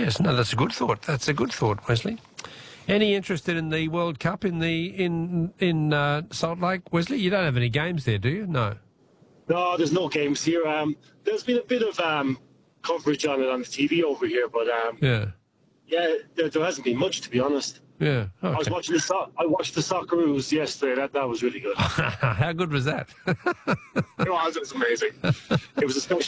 Yes, no, that's a good thought. That's a good thought, Wesley. Any interested in the World Cup in Salt Lake, Wesley? You don't have any games there, do you? No. No, there's no games here. There's been a bit of coverage on it on the TV over here, but there hasn't been much, to be honest. Yeah. Okay. I watched the Socceroos yesterday. That was really good. How good was that? It was amazing. It was a special